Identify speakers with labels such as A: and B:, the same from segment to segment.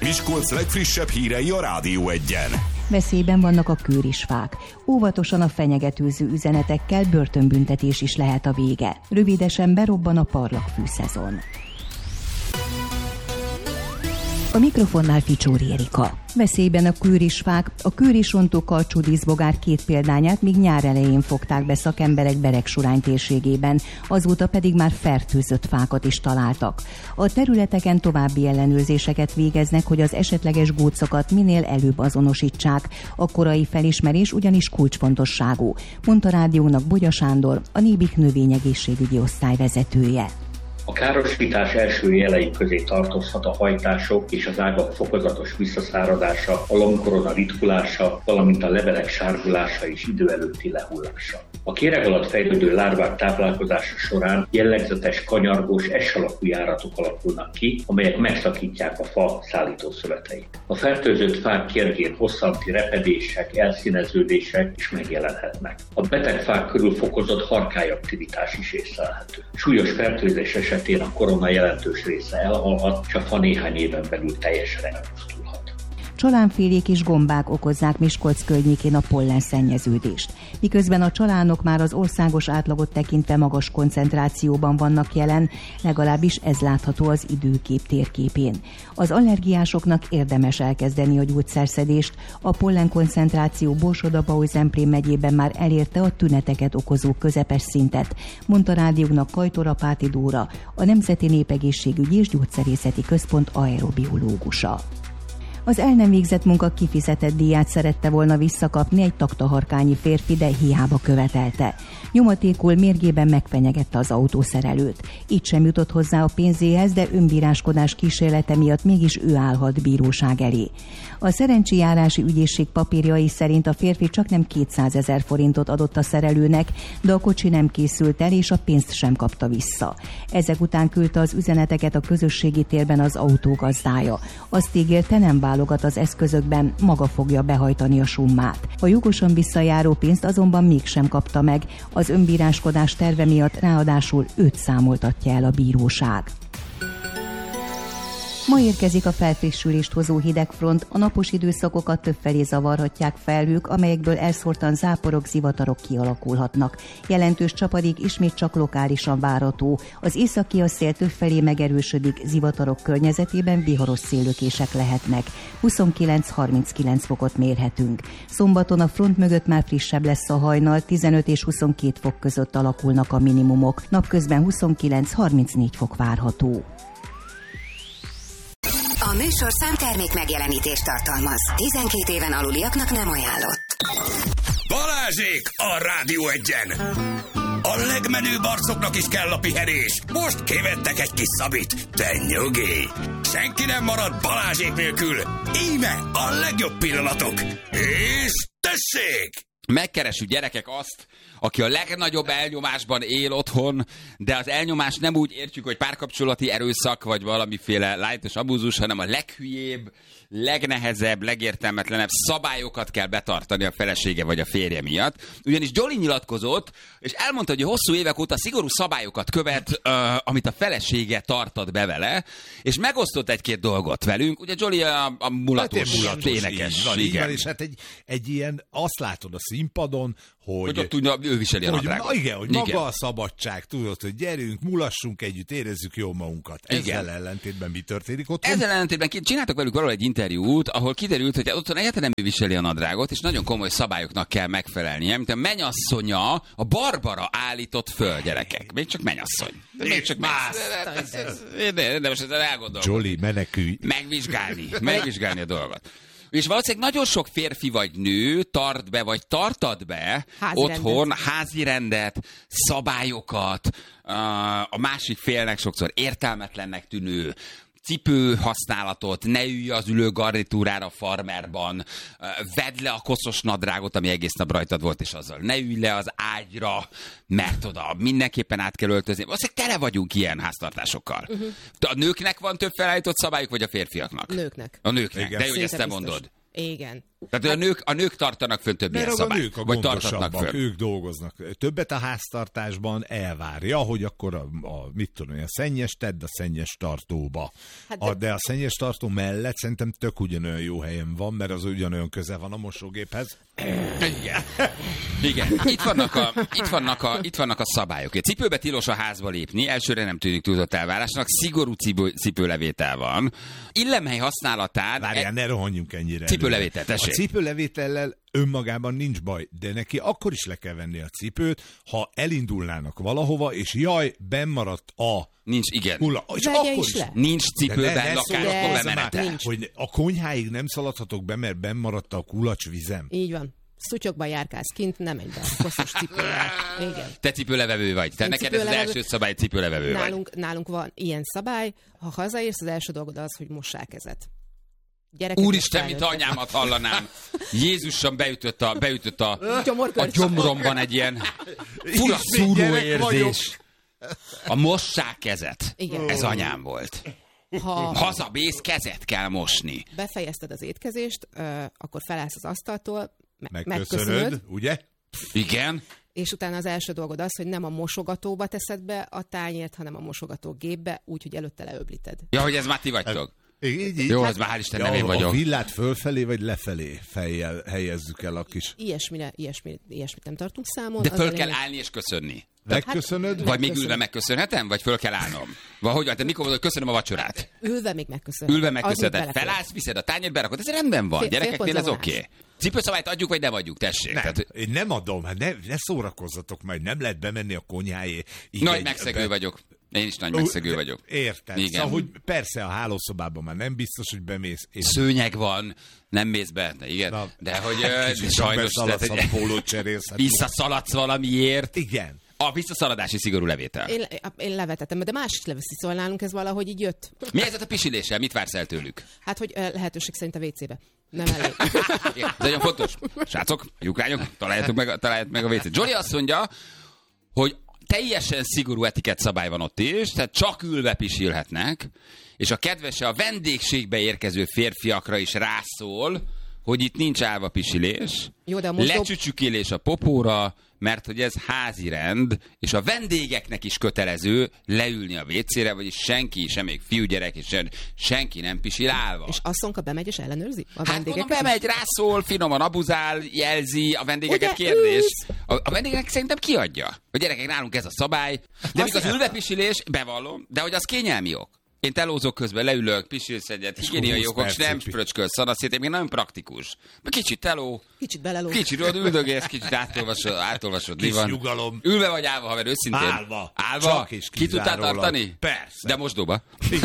A: Miskolc legfrissebb hírei a Rádió Egyen.
B: Veszélyben vannak a kőrisfák. Óvatosan a fenyegetőző üzenetekkel börtönbüntetés is lehet a vége. Rövidesen berobban a parlagfű szezon. A mikrofonnál Ficsóri Erika. Veszélyben a kőrisfák. A kőrisontó karcsú díszbogár 2 példányát még nyár elején fogták be szakemberek Beregsurány térségében, azóta pedig már fertőzött fákat is találtak. A területeken további ellenőrzéseket végeznek, hogy az esetleges gócokat minél előbb azonosítsák. A korai felismerés ugyanis kulcsfontosságú, mondta a rádiónak Bogya Sándor, a Nébik növényegészségügyi osztály vezetője.
C: A károsítás első jelei közé tartozhat a hajtások és az ágak fokozatos visszaszáradása, a lombkorona ritkulása, valamint a levelek sárgulása és idő előtti lehullása. A kéreg alatt fejlődő lárvák táplálkozása során jellegzetes kanyargós S-alakú járatok alakulnak ki, amelyek megszakítják a fa szállítószöveteit. A fertőzött fák kérgén hosszanti repedések, elszíneződések is megjelenhetnek. A beteg fák körül fokozott harkályaktivitás is észlelhető. Súlyos fertőzés esetén a korona jelentős része elhalhat, és a fa néhány éven belül teljesen elpusztulhat.
B: Csalánfélék és gombák okozzák Miskolc környékén a pollenszennyeződést. Miközben a csalánok már az országos átlagot tekintve magas koncentrációban vannak jelen, legalábbis ez látható az időkép térképén. Az allergiásoknak érdemes elkezdeni a gyógyszerszedést. A pollenkoncentráció Borsod-Abaúj-Zemplén megyében már elérte a tüneteket okozó közepes szintet, mondta rádiónak Kajtor Apáti Dóra, a Nemzeti Népegészségügyi és Gyógyszerészeti Központ aerobiológusa. Az el nem végzett munka kifizetett díját szerette volna visszakapni egy taktaharkányi férfi, de hiába követelte. Nyomatékul mérgében megfenyegette az autószerelőt. Így sem jutott hozzá a pénzéhez, de önbíráskodás kísérlete miatt mégis ő állhat bíróság elé. A szerencsijárási ügyészség papírjai szerint a férfi csaknem 200 000 forintot adott a szerelőnek, de a kocsi nem készült el, és a pénzt sem kapta vissza. Ezek után küldte az üzeneteket a közösségi térben az autó gazdája. Azt ígérte, nem válogat az eszközökben, maga fogja behajtani a summát. A jogosan visszajáró pénzt azonban mégsem kapta meg, az önbíráskodás terve miatt ráadásul őt számoltatja el a bíróság. Ma érkezik a felfrissülést hozó hidegfront, a napos időszakokat többfelé zavarhatják felhők, amelyekből elszórtan záporok, zivatarok kialakulhatnak. Jelentős csapadék ismét csak lokálisan várható. Az északi szél többfelé megerősödik, zivatarok környezetében viharos széllökések lehetnek. 29-39 fokot mérhetünk. Szombaton a front mögött már frissebb lesz a hajnal, 15 és 22 fok között alakulnak a minimumok. Napközben 29-34 fok várható.
D: A műsorszám termék megjelenítést tartalmaz. 12 éven aluliaknak nem ajánlott.
E: Balázsék a Rádió Egyen! A legmenőbb arcoknak is kell a pihenés. Most kivettek egy kis szabit. De nyugi! Senki nem marad Balázsék nélkül. Íme a legjobb pillanatok. És tessék!
F: Megkeressük gyerekek azt, aki a legnagyobb elnyomásban él otthon, de az elnyomás nem úgy értjük, hogy párkapcsolati erőszak, vagy valamiféle lájtos abúzus, hanem a leghülyébb, legnehezebb, legértelmetlenebb szabályokat kell betartani a felesége vagy a férje miatt. Ugyanis Jolly nyilatkozott, és elmondta, hogy hosszú évek óta szigorú szabályokat követ, amit a felesége tartat be vele, és megosztott egy-két dolgot velünk. Ugye Jolly a mulatos énekes.
G: Igen, és hát egy ilyen, azt látod a színpadon, hogy
F: ott tudja, ő viseli a nadrágot.
G: Igen, hogy maga a szabadság, tudod, hogy gyerünk, mulassunk együtt, érezzük jól magunkat. Ezzel ellentétben mi történik ott?
F: Ezzel ellentétben csináltak velük valahol egy interjút, ahol kiderült, hogy otthon egyáltalán nem ő viseli a nadrágot, és nagyon komoly szabályoknak kell megfelelnie, mint a mennyasszonya, a Barbara állított föl, gyerekek. Még csak mennyasszony. Még csak más. De most ezzel elgondolkodom.
G: Jolly, menekülj.
F: Megvizsgálni a dolgot. És valószínűleg nagyon sok férfi vagy nő tart be, vagy tartad be otthon házi rendet, szabályokat, a másik félnek sokszor értelmetlennek tűnő cipő használatot, ne ülj az ülő garnitúrára farmerban, vedd le a koszos nadrágot, ami egész nap rajtad volt, és azzal ne ülj le az ágyra, mert oda mindenképpen át kell öltözni. Valószínűleg tele vagyunk ilyen háztartásokkal. A nőknek van több felállított szabályok, vagy a férfiaknak?
H: Nőknek.
F: A nőknek,
G: igen.
F: de jó, hogy ezt te mondod.
H: Igen.
F: Tehát a nők tartanak fönn több ilyen szabályt.
G: A nők a gondosabbak, ők dolgoznak. Többet a háztartásban elvárja, hogy akkor a szennyes tedd a szennyes tartóba. De a szennyes tartó mellett szerintem tök ugyanolyan jó helyen van, mert az ugyanolyan közel van a mosógéphez.
F: Igen. Itt vannak a szabályok. Egy cipőbe tilos a házba lépni, elsőre nem tűnik túlzott elvárásnak, szigorú cipőlevétel van. Illemhely használatán...
G: Várjál, ne rohanjunk ennyire.
F: Cipőlevétel, tessék.
G: A cipőlevétellel önmagában nincs baj, de neki akkor is le kell venni a cipőt, ha elindulnának valahova, és bennmaradt a...
F: Nincs, igen.
G: És akkor is.
F: Nincs cipőben lakásba bemenetel.
G: Hogy a konyháig nem szaladhatok be, mert bennmaradt a kulacsvizem.
H: Így van. Szutyokban járkálsz kint, nem menj be a koszos cipővel. Igen.
F: Te cipőlevevő vagy. Te neked ez az első szabály, cipőlevevő vagy.
H: Nálunk van ilyen szabály, ha hazaérsz, az első dolgod az, hogy mossál kezet.
F: Úristen, mint anyámat hallanám. Jézusom beütött a gyomromban egy ilyen fura szúró érzés. A mossák kezet. Igen. Ez anyám volt. Hazamész, kezet kell mosni.
H: Befejezted az étkezést, akkor felállsz az asztaltól,
G: megköszönöd, ugye?
F: Igen.
H: És utána az első dolgod az, hogy nem a mosogatóba teszed be a tányért, hanem a mosogatógépbe, úgyhogy előtte leöblíted.
F: Ja, hogy ez már ti vagytok.
G: Így.
F: Jó, ez már hál' Isten nem én vagyok.
G: A villát fölfelé vagy lefelé fejjel helyezzük el a kis...
H: Ilyesmit nem tartunk számon.
F: De föl kell állni és köszönni.
G: Megköszönöd?
F: Vagy még ülve megköszönhetem? Vagy föl kell állnom? Vagy hogy van? Te mikor mondod, hogy köszönöm a vacsorát?
H: Ülve még megköszönhetem.
F: Felállsz, viszed a tányért, berakod. Ez rendben van. Gyerekeknél ez oké. Cipőszabályt adjuk, vagy nem adjuk, tessék.
G: Nem, én nem adom, ne szórakozzatok majd, nem lehet bemenni a konyháé.
F: Nagy megszegő vagyok. Én is nagy megszegő vagyok.
G: Érted. Igen. Szóval, hogy persze a hálószobában már nem biztos, hogy bemész.
F: Szőnyeg van, nem mész be, igen. Na, de hogy sajnos... Visszaszaladsz valamiért.
G: Igen.
F: A visszaszaladási szigorú levétel.
H: Én levetettem, de más is leveszi, szóval nálunk ez valahogy így jött.
F: Mi ez a pisiléssel? Mit vársz el tőlük?
H: Hát, hogy lehetőség szerint a WC-be. Nem elég.
F: Ez nagyon fontos. Srácok, ukrányok, találjátok meg a WC-t. Zsoli azt mondja, hogy teljesen szigorú etikett szabály van ott is, tehát csak ülve pisilhetnek, és a kedvese a vendégségbe érkező férfiakra is rászól, hogy itt nincs állva pisilés, lecsücsükélés a popóra, mert hogy ez házi rend, és a vendégeknek is kötelező leülni a WC-re, vagyis senki, sem még fiúgyerek, és senki nem pisil állva.
H: És asszonka bemegy és ellenőrzi a
F: vendégeket? Hát bemegy, rászól, finoman abuzál, jelzi a vendégeket, ugye, kérdés. A vendégek szerintem kiadja. A gyerekek, nálunk ez a szabály. De még az ülvepisilés, bevallom, de hogy az kényelmi ok. Én telózok közben, leülök, pisilsz egyet, higiéniai okok, és nem spröcskölsz szanaszét, én még nagyon praktikus. Kicsit teló,
H: kicsit beleló.
F: Kicsit üldögész, kicsit átolvasod, mi van.
G: Nyugalom.
F: Ülve vagy állva, haver, őszintén?
G: Állva?
F: Ki tudtál tartani?
G: Persze.
F: De mosdóba.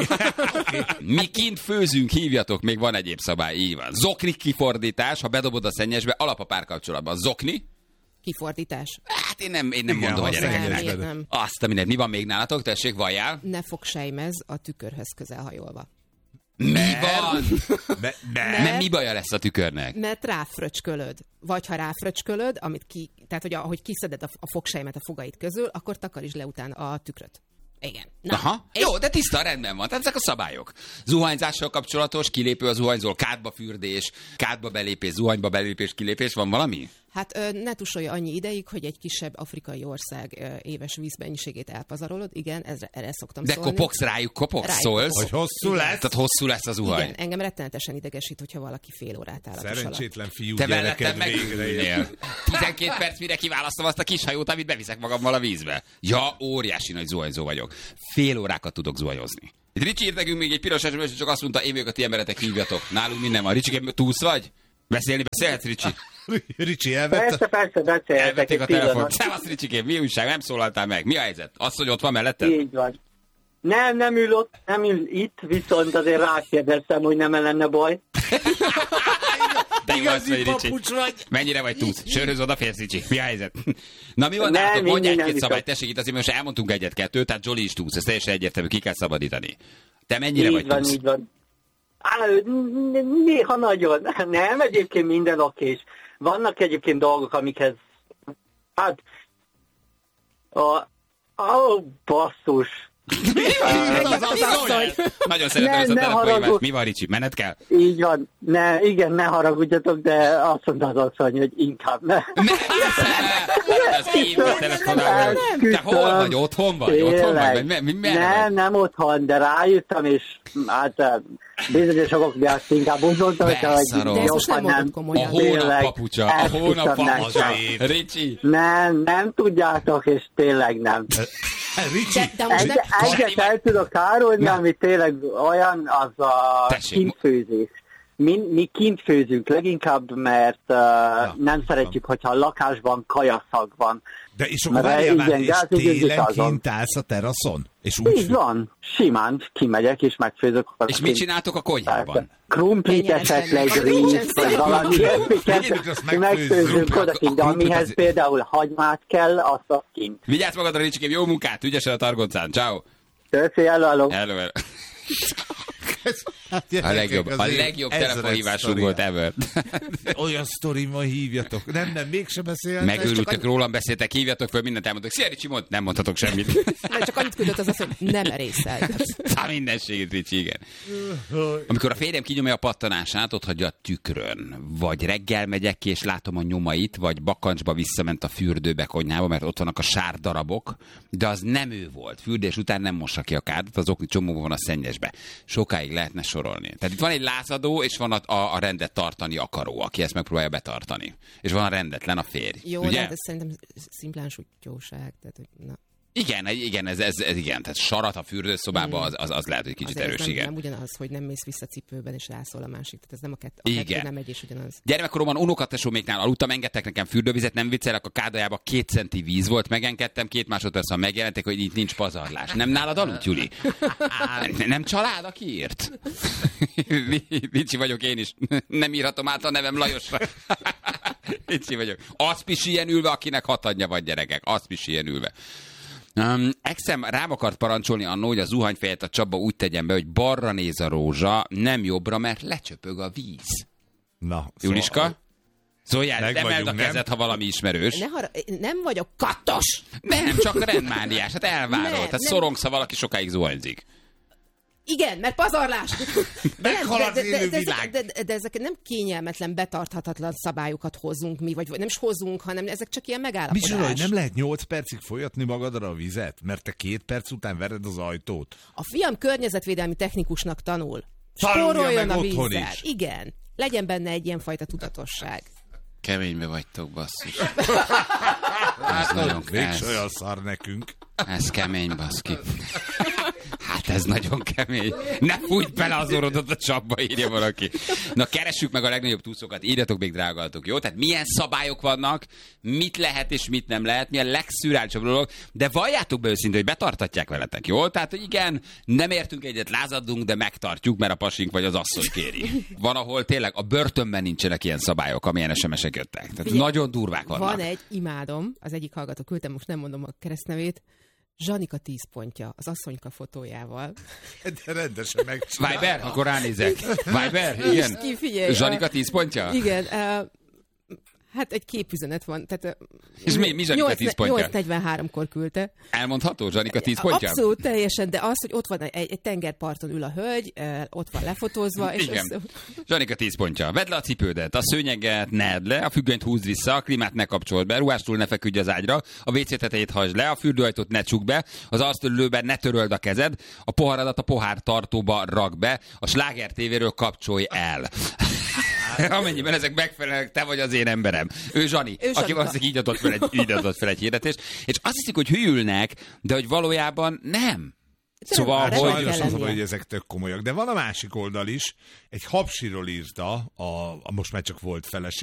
F: Mi kint főzünk, hívjatok, még van egyéb szabály, így van. Zokni kifordítás, ha bedobod a szennyesbe, alap a párkapcsolatban. Zokni.
H: Kifordítás.
F: Hát én nem mondom a gyerekeknek. Azt a mindent. Mi van még nálatok? Tessék, valljál.
H: Ne fogsejmez a tükörhöz közelhajolva.
F: Mi van? Mert mi baja lesz a tükörnek?
H: Mert ráfröcskölöd. Vagy ha ráfröcskölöd, tehát hogy ahogy kiszeded a fogsejmet a fogaid közül, akkor takarítsd le utána a tükröt. Igen. Na,
F: aha. Jó, de tiszta, rendben van. Tehát ezek a szabályok. Zuhanyzással kapcsolatos, kilépő a zuhanyzól, kádba fürdés, kádba belépés, zuhanyba belépés, kilépés, van valami?
H: Hát ne tusolja annyi ideig, hogy egy kisebb afrikai ország éves vízmennyiségét elpazarolod. Igen, erre szoktam szólni.
F: De kopogsz rájuk, szólsz?
G: Hogy hosszú lesz?
F: Tehát hosszú lesz az zuhany.
H: Igen, engem rettenetesen idegesít, hogyha valaki fél órát áll a
G: szerencsétlen fiú
F: te
G: gyereked végre él.
F: 12 perc, mire kiválasztom azt a kis hajót, amit beviszek magammal a vízbe. Ja, óriási nagy zuhanyzó vagyok. Fél órákat tudok zuhanyozni. Itt Ricsi írt nekünk még egy piros SMS, és csak azt mondta, én vagyok a ti emberetek, hívjatok. Nálunk minden van. Ricsi, túlsz vagy? Beszélhetsz, Ricsi?
G: Ricsi, elvette?
I: Persze, beszélhetek.
F: Elvették a telefont. Szevasz, Ricsikém, mi újság? Nem szólaltál meg. Mi a helyzet? Azt, hogy ott van melletted?
I: Így van. Nem ül ott, nem ül itt, viszont azért rákérdeztem, hogy nem lenne baj.
F: De jó az, hogy Ricsi. Mennyire vagy túlsz? Sörhöz odaférsz, Ricsi. Mi a helyzet? Na mi van nálatok? Mondj egy-két szabályt, tessék, itt azért most elmondtunk egyet-kettőt, tehát Zsoli is túlsz. Ez teljesen egyértelmű, ki kell szabadítani. Te mennyire vagy túlsz?
I: Így van. Néha nagyon. Nem, egyébként minden okés. Vannak egyébként dolgok, amikhez... Hát... basszus.
F: Nagyon szeretem ezt a telefonhívást. Mi van, Ricsi? Menet kell?
I: Így van. Ne haragudjatok, de azt mondta az asszony, hogy inkább ne.
F: Az én telefonálom. Te hol vagy? Otthon vagy?
I: Nem otthon, de rájöttem, és hát bizonyos okok miatt inkább úgy mondtam, hogy
F: nem. A hónap papucsa. Ricsi.
I: Nem tudjátok, és tényleg nem. Egyet el tudok árulni, ami tényleg olyan, az a kintfőzés. Mi kint főzünk leginkább, mert nem szeretjük, hogyha a lakásban kajaszag van.
G: De és akkor várjál, és télen kint állsz a teraszon?
I: Így van, simán kimegyek és megfőzök.
F: És mit csináltok a konyhában?
I: Krumplit esetleg, rízt, vagy valami megfőzünk odakint, de amihez például hagymát kell, azt kint.
F: Vigyázz magadra, Ricsikém, jó munkát, ügyesen a targoncán, ciao.
I: Köszi, hello.
F: A legjobb telefonhívásunk volt ever.
G: Olyan sztorimmal hívjatok. Nem, mégsem beszéltek.
F: Megőrültök, rólam beszéltek, hívjatok föl, mindent elmondtok. Szia, Ricsi, nem mondhatok semmit.
H: Csak annyit küldött az, hogy nem merészel.
F: Mindenségét, Ricsi, igen. Amikor a férjem kinyomja a pattanását, ott hagyja a tükrön. Vagy reggel megyek ki, és látom a nyomait, vagy bakancsba visszament a fürdőbe konyhába, mert ott vannak a sár darabok, de az nem ő volt. Fürdés után nem mossa ki a kárdat, az okni csomóban van a szennyesbe. Sokáig lehetne sorolni. Tehát itt van egy lázadó, és van a rendet tartani akaró, aki ezt megpróbálja betartani. És van a rendetlen, a férj.
H: Jó,
F: ugye?
H: hát ez szerintem szimplán sutyóság. Tehát, na.
F: Igen, ez igen, tehát sarat a fürdőszobában, az lehet, hogy kicsit erős, igen.
H: Nem ugyanaz, hogy nem mész vissza cipőben, és rászól a másik. Tehát ez nem a kettő nem egy és ugyanaz.
F: Gyermekkoromban unokatesóméknál aludtam, engedtek nekem fürdővizet, nem viccelek, a kádajába 2 centi víz volt, megengedtem, 2 másodperc, megjelentek, hogy itt nincs pazarlás. Nem nálad aludt, Juli? Nem család, aki írt? Ricsi vagyok én is. Nem írhatom át a nevem Lajosra. Ricsi vagyok. Azt pisiljen ülve, akinek 6 anyja van, gyerekek. Azt pisiljen ülve. Exem rám akart parancsolni annó, hogy a zuhanyfejet a Csaba úgy tegyen be, hogy balra néz a rózsa, nem jobbra, mert lecsöpög a víz.
G: Na,
F: Juliska? Szóljál, emeld a kezed, ha valami ismerős.
H: Nem vagyok kattos!
F: Nem, csak rendmániás, hát elvárod. Tehát szorongsz, ha valaki sokáig zuhanyzik.
H: Igen, mert pazarlás!
G: Meghal az élő világ!
H: De ezek nem kényelmetlen, betarthatatlan szabályokat hozunk mi, vagy nem is hozunk, hanem ezek csak ilyen megállapodás.
G: Micsoda, hogy nem lehet 8 percig folyatni magadra a vizet, mert te 2 perc után vered az ajtót?
H: A fiam környezetvédelmi technikusnak tanul. Spóroljon a vízzel.
G: Is.
H: Igen. Legyen benne egy ilyen fajta tudatosság.
F: Keménybe vagytok, basszus.
G: Ez nagyon olyan szar nekünk.
F: Ez kemény, baszki. Hát ez nagyon kemény. Ne fújj bele az orrodat a csapba, írja valaki. Na, keressük meg a legnagyobb túszokat, írjatok még, drágaltok, jó? Tehát milyen szabályok vannak, mit lehet és mit nem lehet, milyen legszürreálisabb dolog, de valljátok be őszintén, hogy betartatják veletek, jó? Tehát, hogy igen, nem értünk egyet, lázadunk, de megtartjuk, mert a pasink vagy az asszony kéri. Van, ahol tényleg a börtönben nincsenek ilyen szabályok, amilyen SMS-ek jöttek. Tehát nagyon durvák vannak.
H: Van egy, imádom, az egyik hallgató küldtem, most nem mondom a keresztnevét, Zsanika 10 pontja, az asszonyka fotójával.
G: De rendesen megcsinálta.
F: Viber? Akkor ránézek. Viber? Igen. Zsanika 10 pontja?
H: Igen. Hát egy képüzenet van. Tehát,
F: és mi Zsanika 10 pontja?
H: 8:43-kor küldte.
F: Elmondható Zsanika 10 pontja?
H: Abszolút teljesen, de az, hogy ott van egy tengerparton ül a hölgy, ott van lefotózva. És
F: igen. Zsanika 10 pontja. Vedd le a cipődet, a szőnyeget ne edd le, a függönyt húzd vissza, a klímát ne kapcsold be, ruhástól ne feküdj az ágyra, a WC tetejét hajtsd le, a fürdőajtót ne csukd be, az asztalülőben ne töröld a kezed, a poharadat a pohár tartóba rakd be, a Sláger TV-ről kapcsolj el. Amennyiben ezek megfelelnek, te vagy az én emberem. Ő Zsani, aki valószínűleg így adott fel egy hirdetést. És azt hiszik, hogy hülyülnek, de hogy valójában nem.
G: Szóval, hogy ezek tök komolyak. De van a másik oldal is. Egy hapsiról írta, most már csak volt feleség,